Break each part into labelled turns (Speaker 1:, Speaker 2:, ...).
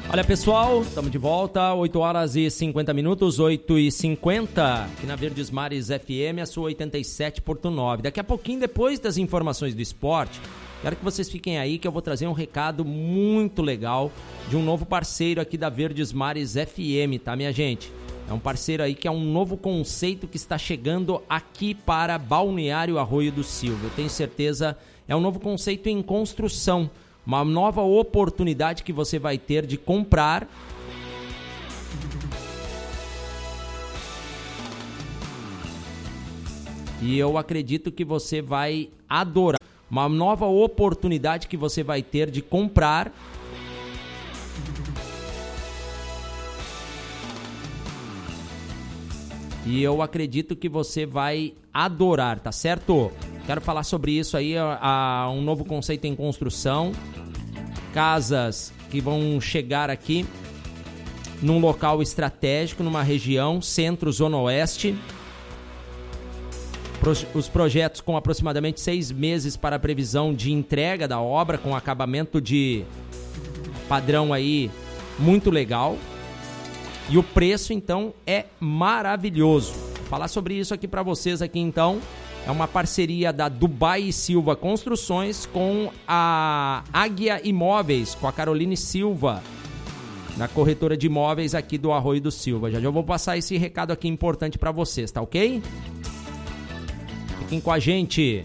Speaker 1: Olha, pessoal, estamos de volta, 8 horas e 50 minutos, 8h50, aqui na Verdes Mares FM, a sua 87.9. Daqui a pouquinho, depois das informações do esporte, quero que vocês fiquem aí que eu vou trazer um recado muito legal de um novo parceiro aqui da Verdes Mares FM, tá, minha gente? É um parceiro aí que é um novo conceito que está chegando aqui para Balneário Arroio do Silva. Eu tenho certeza, é um novo conceito em construção. Uma nova oportunidade que você vai ter de comprar e eu acredito que você vai adorar. Uma nova oportunidade que você vai ter de comprar e eu acredito que você vai adorar, tá certo? Quero falar sobre isso aí, um novo conceito em construção. Casas que vão chegar aqui num local estratégico, numa região, centro-zona oeste. Os projetos com aproximadamente 6 meses para a previsão de entrega da obra, com acabamento de padrão aí muito legal. E o preço, então, é maravilhoso. Vou falar sobre isso aqui para vocês aqui, então. É uma parceria da Dubai e Silva Construções com a Águia Imóveis, com a Caroline Silva, na corretora de imóveis aqui do Arroio do Silva. Já vou passar esse recado aqui importante para vocês, tá ok? Fiquem com a gente.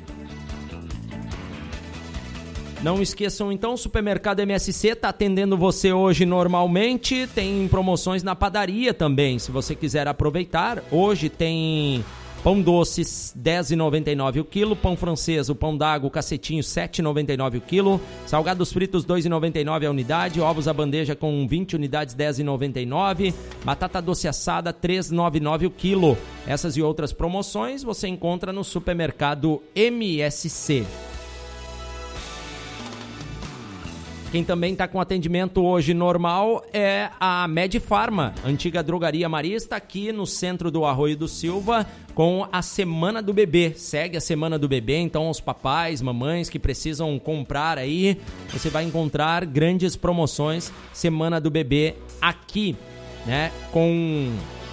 Speaker 1: Não esqueçam, então, o Supermercado MSC está atendendo você hoje normalmente. Tem promoções na padaria também, se você quiser aproveitar. Hoje tem pão doce, R$10,99 o quilo. Pão francês, o pão d'água, o cacetinho, R$7,99 o quilo. Salgados fritos, R$2,99 a unidade. Ovos à bandeja com 20 unidades, R$10,99. Batata doce assada, R$3,99 o quilo. Essas e outras promoções você encontra no Supermercado MSC. Quem também está com atendimento hoje normal é a Medifarma, antiga drogaria marista, aqui no centro do Arroio do Silva, com a Semana do Bebê. Segue a Semana do Bebê, então os papais, mamães que precisam comprar aí, você vai encontrar grandes promoções Semana do Bebê aqui, né, com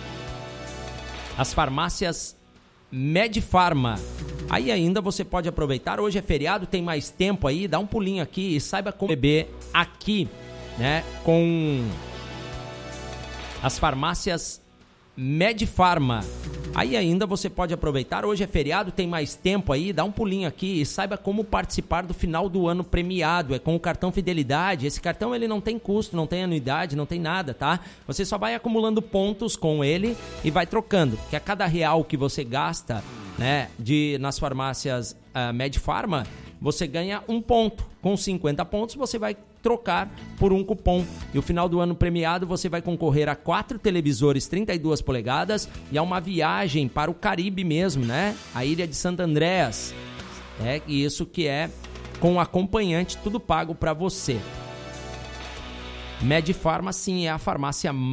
Speaker 1: as farmácias Medifarma. Aí ainda você pode aproveitar, hoje é feriado, tem mais tempo aí, dá um pulinho aqui e saiba como beber aqui, né, com as farmácias Medifarma. Aí ainda você pode aproveitar, hoje é feriado, tem mais tempo aí, dá um pulinho aqui e saiba como participar do final do ano premiado, é com o cartão Fidelidade. Esse cartão ele não tem custo, não tem anuidade, não tem nada, tá? Você só vai acumulando pontos com ele e vai trocando, que a cada real que você gasta, né, nas farmácias Medifarma, você ganha um ponto. Com 50 pontos você vai trocar por um cupom. E o final do ano premiado você vai concorrer a 4 televisores 32 polegadas e a uma viagem para o Caribe mesmo, né? A Ilha de Santo Andrés. É isso que é com acompanhante, tudo pago para você. Medifarma, sim, é a farmácia